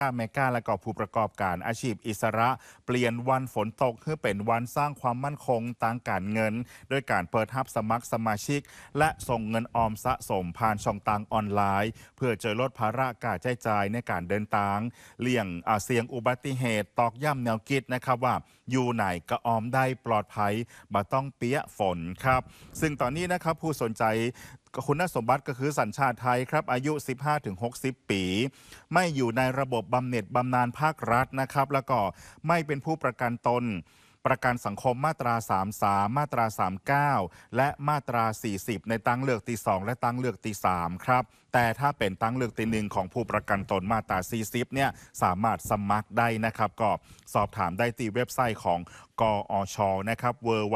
เมกาและก็ผู้ประกอบการอาชีพอิสระเปลี่ยนวันฝนตกให้เป็นวันสร้างความมั่นคงทางการเงินโดยการเปิดรับสมัครสมาชิกและส่งเงินออมสะสมผ่านช่องทางออนไลน์เพื่อจะลดภาระการใช้จ่ายในการเดินทางเลี่ยงเสี่ยงอุบัติเหตุตอกย้ำแนวคิดนะครับว่าอยู่ไหนก็ออมได้ปลอดภัยบ่ต้องเปียกฝนครับซึ่งตอนนี้นะครับผู้สนใจคุณสมบัติก็คือสัญชาติไทยครับอายุ 15-60 ปีไม่อยู่ในระบบบำเหน็จบำนาญภาครัฐนะครับแล้วก็ไม่เป็นผู้ประกันตนประกันสังคมมาตรา 33 มาตรา 39 และมาตรา 40 ในตั้งเลือกที่ 2 และตั้งเลือกที่ 3 ครับแต่ถ้าเป็นตั้งเลือกที่ 1 ของผู้ประกันตนมาตรา 40 เนี่ยสามารถสมัครได้นะครับก็สอบถามได้ที่เว็บไซต์ของกอชนะครับ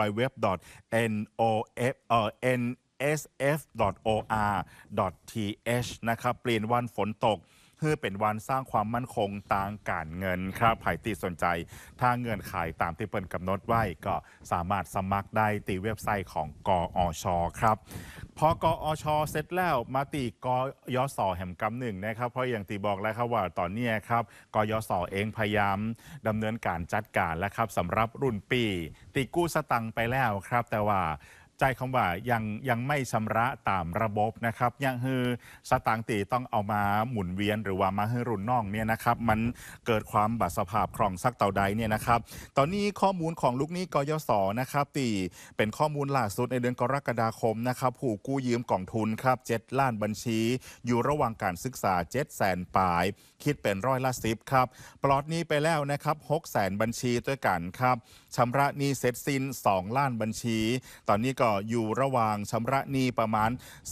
www.nsf.or.th นะครับเปลี่ยนวันฝนตกเพื่อเป็นวันสร้างความมั่นคงทางการเงินครับใครที่สนใจถ้าเงื่อนไขตามที่เปิ้นกำหนดไว้ก็สามารถสมัครได้ที่เว็บไซต์ของกอชครับพอกอชเสร็จแล้วมาตีกยศแห่งกำหนึ่งนะครับเพราะอย่างที่บอกแล้วครับว่าตอนนี้ครับกยศเองพยายามดำเนินการจัดการแล้วครับสำหรับรุ่นปีตีกู้สตังค์ไปแล้วครับแต่ว่าใจคำว่ายังไม่ชำระตามระบบนะครับยังคือสตางค์ตีต้องเอามาหมุนเวียนหรือว่ามาให้รุ่นน้องเนี่ยนะครับมันเกิดความบาดสภาพคล่องสักเต่าใดเนี่ยนะครับตอนนี้ข้อมูลของลูกหนี้กยศนะครับตีเป็นข้อมูลล่าสุดในเดือนกรกฎาคมนะครับผู้กู้ยืมกองทุนครับ7 ล้านบัญชีอยู่ระหว่างการศึกษา700,000 ปลายคิดเป็น10%ครับปลอดหนี้ไปแล้วนะครับ600,000 บัญชีด้วยกันครับชำระหนี้เสร็จสิ้น2 ล้านบัญชีตอนนี้ก็อยู่ระหว่างชำระหนี้ประมาณ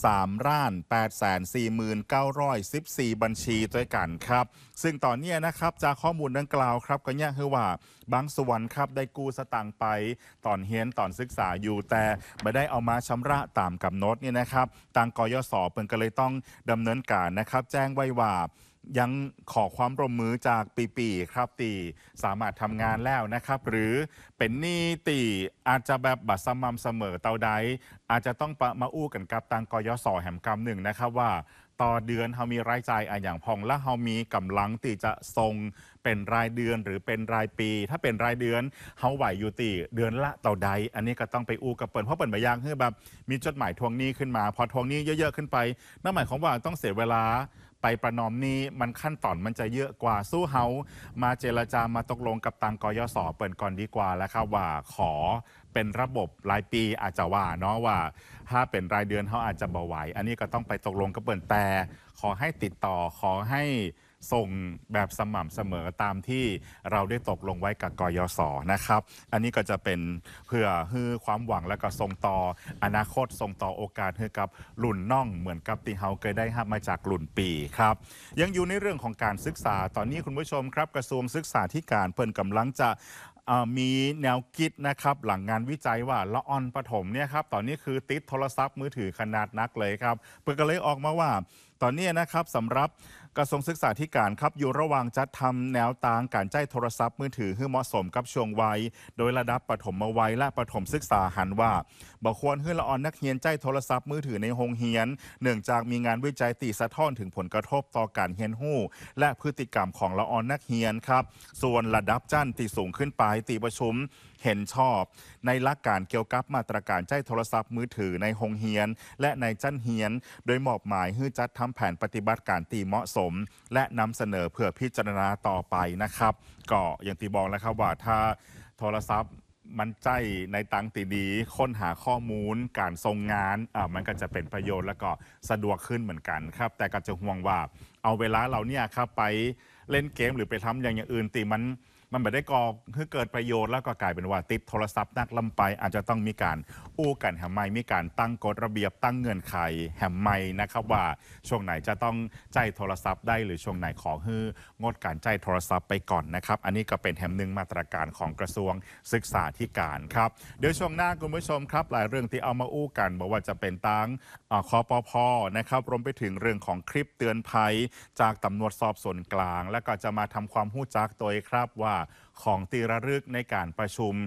3,840,914 บัญชีด้วยกันครับซึ่งตอนนี้นะครับจากข้อมูลดังกล่าวครับก็เนี่ยคือว่าบางส่วนครับได้กู้สตางค์ไปตอนเรียนตอนศึกษาอยู่แต่ไม่ได้เอามาชำระตามกำหนดเนี่ยนะครับทางกยศเพิ่นก็เลยต้องดำเนินการนะครับแจ้งไว้ว่ายังขอความร่วมมือจากปีครับตีสามารถทำงานแล้วนะครับหรือเป็นหนี้ตีอาจจะแบบบัตรสม่ำเสมอเตาใดอาจจะต้องมาอู้กันกับทางกยศแห่งกำหนึ่งนะครับว่าต่อเดือนเรามีรายจ่ายอย่างพองและเรามีกำลังตีจะส่งเป็นรายเดือนหรือเป็นรายปีถ้าเป็นรายเดือนเราไหวอยู่ตีเดือนละเต่าใดอันนี้ก็ต้องไปอู้กับเปิดเพราะเปิดใบยางคือแบบมีจดหมายทวงหนี้ขึ้นมาพอทวงหนี้เยอะๆขึ้นไปนั่นหมายความว่าต้องเสียเวลาไปประนอมนี้มันขั้นตอนมันจะเยอะกว่าสู้เฮามาเจรจามาตกลงกับทางกยศเปิดก่อนดีกว่าแล้วครับว่าขอเป็นระบบรายปีอาจจะว่าเนาะว่าถ้าเป็นรายเดือนเขาอาจจะเบาไหวอันนี้ก็ต้องไปตกลงกับเปิดแต่ขอให้ติดต่อขอให้ส่งแบบสม่ำเสมอตามที่เราได้ตกลงไว้กับกยศนะครับอันนี้ก็จะเป็นเพื่อให้ความหวังและก็ส่งต่ออนาคตส่งต่อโอกาสให้กับรุ่นน้องเหมือนกับที่เฮาเคยได้รับมาจากรุ่นปีครับยังอยู่ในเรื่องของการศึกษาตอนนี้คุณผู้ชมครับกระทรวงศึกษาธิการเพิ่นกำลังจะมีแนวคิดนะครับหลังงานวิจัยว่าละอ่อนประถมเนี่ยครับตอนนี้คือติดโทรศัพท์มือถือขนาดนักเลยครับเพิ่นก็เลยออกมาว่าตอนนี้นะครับสำหรับกระทรวงศึกษาธิการครับอยู่ระหว่างจัดทำแนวทางการใช้โทรศัพท์มือถือให้เหมาะสมกับช่วงวัยโดยระดับประถมวัยและประถมศึกษาหันว่าบ่ควรให้ละอ่อนนักเรียนใช้โทรศัพท์มือถือในโรงเรียนเนื่องจากมีงานวิจัยตีสะท้อนถึงผลกระทบต่อการเรียนรู้และพฤติกรรมของละอ่อนนักเรียนครับส่วนระดับชั้นที่สูงขึ้นไปตีประชุมเห็นชอบในหลักการเกี่ยวกับมาตรการใช้โทรศัพท์มือถือในโรงเรียนและในชั้นเรียนโดยมอบหมายให้จัดทำแผนปฏิบัติการตีเหมาะสมและนำเสนอเพื่อพิจารณาต่อไปนะครับก็อย่างที่บอกแล้วครับว่าถ้าโทรศัพท์มันใจในตังตีดีค้นหาข้อมูลการส่งงานมันก็จะเป็นประโยชน์แล้วก็สะดวกขึ้นเหมือนกันครับแต่ก็จะห่วงว่าเอาเวลาเราเนี่ยครับไปเล่นเกมหรือไปทำอย่างอื่นตีมันไม่ได้ก่อให้เกิดประโยชน์แล้วก็กลายเป็นว่าติดโทรศัพท์นักลำไปอาจจะต้องมีการอู้กันแหมไม่มีการตั้งกฎระเบียบตั้งเงื่อนไขแหมไม่นะครับว่าช่วงไหนจะต้องใจโทรศัพท์ได้หรือช่วงไหนขอให้งดการใจโทรศัพท์ไปก่อนนะครับอันนี้ก็เป็นแหมหนึ่งมาตรการของกระทรวงศึกษาธิการครับเดี๋ยวช่วงหน้าคุณผู้ชมครับหลายเรื่องที่เอามาอู้กันบอกว่าจะเป็นตั้งคปพ.นะครับรวมไปถึงเรื่องของคลิปเตือนภัยจากตำรวจสอบสวนกลางและก็จะมาทำความหู้จักตัวครับว่าของตีระลึกในการประชุม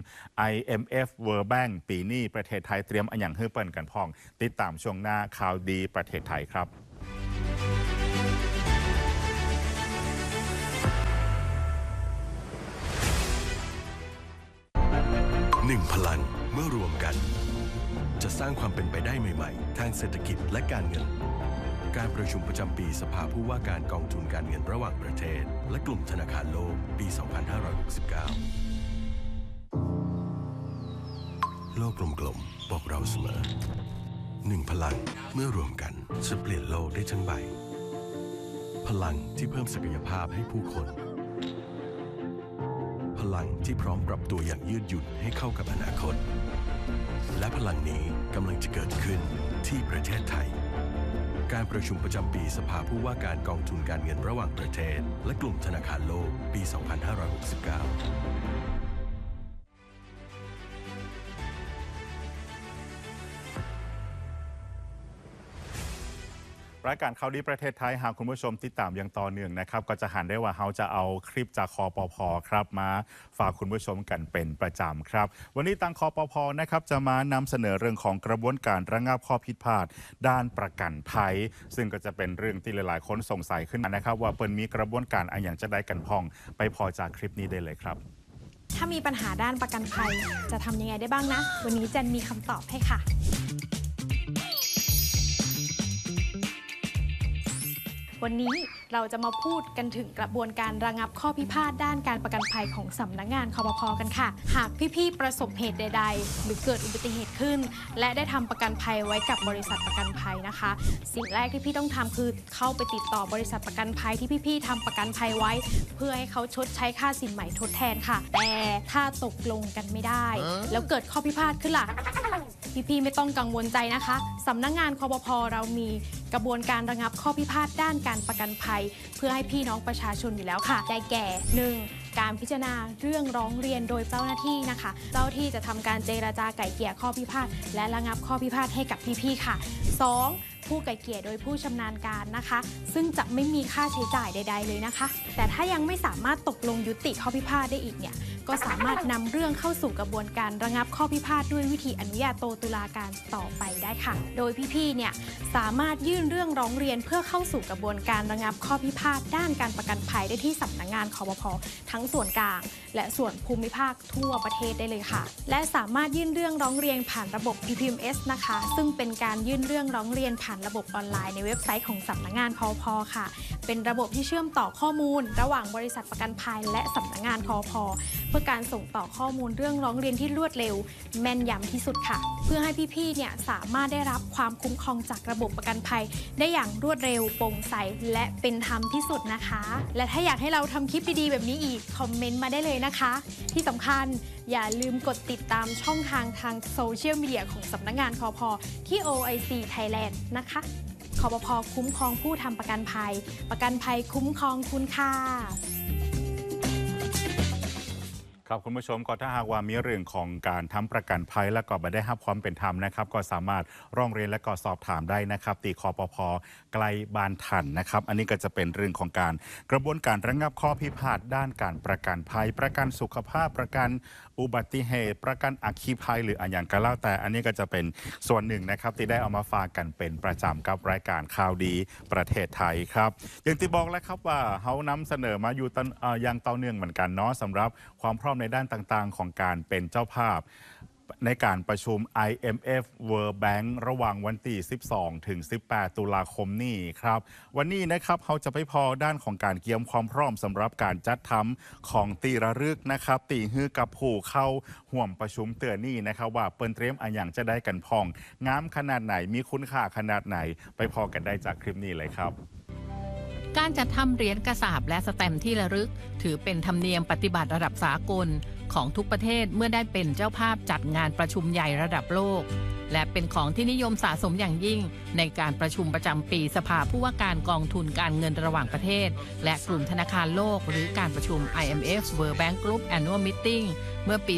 IMF World Bank ปีนี้ประเทศไทยเตรียมอันอย่างเฮือเปิ่นกันพ่องติดตามช่วงหน้าข่าวดีประเทศไทยครับ 1 พลังเมื่อรวมกันจะสร้างความเป็นไปได้ใหม่ๆทางเศรษฐกิจและการเงินการประชุมประจำปีสภาผู้ว่าการกองทุนการเงินระหว่างประเทศและกลุ่มธนาคารโลกปี 2569 โลกกลมๆบอกเราเสมอ1 พลังเมื่อรวมกันจะเปลี่ยนโลกได้ทั้งใบพลังที่เพิ่มศักยภาพให้ผู้คนพลังที่พร้อมปรับตัวอย่างยืดหยุ่นให้เข้ากับอนาคตและพลังนี้กำลังจะเกิดขึ้นที่ประเทศไทยการประชุมประจำปีสภาผู้ว่าการกองทุนการเงินระหว่างประเทศและกลุ่มธนาคารโลกปี 2569 รายการข่าวดีประเทศไทยหากคุณผู้ชมติดตามอย่างต่อเนื่องนะครับก็จะหันได้ว่าเขาจะเอาคลิปจากคปภ.ครับมาฝากคุณผู้ชมกันเป็นประจำครับวันนี้ทางคปภ.นะครับจะมานำเสนอเรื่องของกระบวนการระงับข้อผิดพลาดด้านประกันภัยซึ่งก็จะเป็นเรื่องที่หลายๆคนสงสัยขึ้นมานะครับว่าเปิ้ลมีกระบวนการอะไรอย่างจะได้กันพ้องไปพอจากคลิปนี้ได้เลยครับถ้ามีปัญหาด้านประกันภัยจะทำยังไงได้บ้างนะวันนี้เจนมีคำตอบให้ค่ะวันนี้เราจะมาพูดกันถึงกระบวนการระงับข้อพิพาทด้านการประกันภัยของสำนักงานคปภ.กันค่ะหากพี่ๆประสบเหตุใดๆหรือเกิดอุบัติเหตุขึ้นและได้ทำประกันภัยไว้กับบริษัทประกันภัยนะคะสิ่งแรกที่พี่ต้องทำคือเข้าไปติดต่อบริษัทประกันภัยที่พี่ๆทำประกันภัยไว้เพื่อให้เขาชดใช้ค่าสินใหม่ทดแทนค่ะแต่ถ้าตกลงกันไม่ได้แล้วเกิดข้อพิพาทขึ้นล่ะพี่ๆไม่ต้องกังวลใจนะคะสำนักงานคปภ.เรามีกระบวนการระงับข้อพิพาทด้านการประกันภัยเพื่อให้พี่น้องประชาชนอยู่แล้วค่ะได้แก่ 1. การพิจารณาเรื่องร้องเรียนโดยเจ้าหน้าที่นะคะเจ้าที่จะทำการเจรจาไกล่เกลี่ยข้อพิพาทและระงับข้อพิพาทให้กับพี่ๆค่ะ 2. ผู้ไกล่เกลี่ยโดยผู้ชำนาญการนะคะซึ่งจะไม่มีค่าใช้จ่ายใดๆเลยนะคะแต่ถ้ายังไม่สามารถตกลงยุติข้อพิพาทได้อีกเนี่ยก็สามารถนำเรื่องเข้าสู่กระบวนการระงับข้อพิพาทด้วยวิธีอนุญาโตตุลาการต่อไปได้ค่ะโดยพี่ๆเนี่ยสามารถยื่นเรื่องร้องเรียนเพื่อเข้าสู่กระบวนการระงับข้อพิพาทด้านการประกันภัยได้ที่สำนักงานคปภ.ทั้งส่วนกลางและส่วนภูมิภาคทั่วประเทศได้เลยค่ะและสามารถยื่นเรื่องร้องเรียนผ่านระบบ PPMS นะคะซึ่งเป็นการยื่นเรื่องร้องเรียนผ่านระบบออนไลน์ในเว็บไซต์ของสำนักงานคปภ.ค่ะเป็นระบบที่เชื่อมต่อข้อมูลระหว่างบริษัทประกันภัยและสำนักงานคปภ.เพื่อการส่งต่อข้อมูลเรื่องร้องเรียนที่รวดเร็วแม่นยำที่สุดค่ะเพื่อให้พี่ๆเนี่ยสามารถได้รับความคุ้มครองจากระบบประกันภัยได้อย่างรวดเร็วโปร่งใสและเป็นธรรมที่สุดนะคะและถ้าอยากให้เราทำคลิปดีๆแบบนี้อีกคอมเมนต์มาได้เลยนะคะที่สำคัญอย่าลืมกดติดตามช่องทางโซเชียลมีเดียของสำนักงานคปภ.ที่ OIC Thailand นะคะคปภ.คุ้มครองผู้ทำประกันภัยประกันภัยคุ้มครองคุณค่ะครับคุณผู้ชมก็ถ้าหากว่ามีเรื่องของการทำประกันภัยและก็ไม่ได้รับความเป็นธรรมนะครับก็สามารถร้องเรียนและก็สอบถามได้นะครับตีคปภ.ใกล้บ้านทันนะครับอันนี้ก็จะเป็นเรื่องของการกระบวนการระงับข้อพิพาทด้านการประกันภัยประกันสุขภาพประกันอุบัติเหตุประกันอัคคีภัยหรืออันอย่างก็แล้วแต่อันนี้ก็จะเป็นส่วนหนึ่งนะครับที่ได้เอามาฝากกันเป็นประจำกับรายการข่าวดีประเทศไทยครับอย่างที่บอกแล้วครับว่าเขานำเสนอมาอยู่อย่างต่อเนื่องเหมือนกันเนาะสำหรับความพร้อมในด้านต่างๆของการเป็นเจ้าภาพในการประชุม IMF World Bank ระหว่างวันที่ 12 ถึง 18 ตุลาคมนี้ครับวันนี้นะครับเขาจะไปพอด้านของการเตรียมความพร้อมสำหรับการจัดทำของตีระลึกนะครับตีฮือกับผู้เข้าห่วมประชุมเตือนนี่นะครับว่าเปิ้นเตรียมอันอย่างจะได้กันพองงามขนาดไหนมีคุณค่าขนาดไหนไปพอกันได้จากคลิปนี้เลยครับการจัดทำเหรียญกระสาบและสแตมป์ที่ระลึกถือเป็นธรรมเนียมปฏิบัติระดับสากลของทุกประเทศเมื่อได้เป็นเจ้าภาพจัดงานประชุมใหญ่ระดับโลกและเป็นของที่นิยมสะสมอย่างยิ่งในการประชุมประจำปีสภาผู้ว่าการกองทุนการเงินระหว่างประเทศและกลุ่มธนาคารโลกหรือการประชุม IMF World Bank Group Annual Meeting เมื่อปี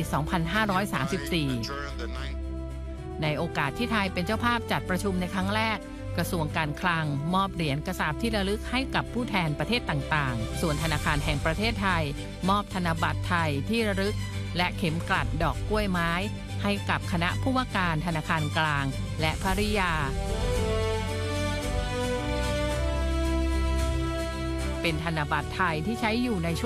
2534 ในโอกาสที่ไทยเป็นเจ้าภาพจัดประชุมในครั้งแรกกระทรวงการคลังมอบเหรียญกระสาบที่ระลึกให้กับผู้แทนประเทศต่างๆส่วนธนาคารแห่งประเทศไทยมอบธนบัตรไทยที่ระลึกและเข็มกลัดดอกกล้วยไม้ให้กับคณะผู้ว่าการธนาคารกลางและภริยาเป็นธนบัตรไทยที่ใช้อยู่ในช่วง